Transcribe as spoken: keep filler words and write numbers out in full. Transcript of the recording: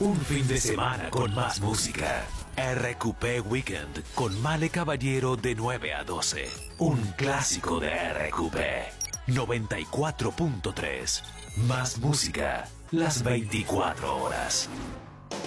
Un fin de semana con más música. R Q P Weekend con Male Caballero de nueve a doce. Un clásico de R Q P. noventa y cuatro punto tres. Más música las veinticuatro horas.